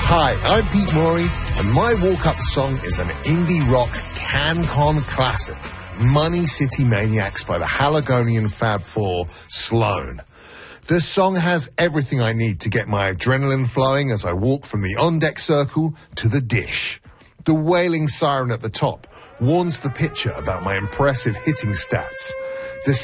Hi, I'm Pete Murray, and my walk-up song is an indie rock CanCon classic, Money City Maniacs by the Haligonian Fab Four, Sloan. This song has everything I need to get my adrenaline flowing as I walk from the on-deck circle to the dish. The wailing siren at the top warns the pitcher about my impressive hitting stats.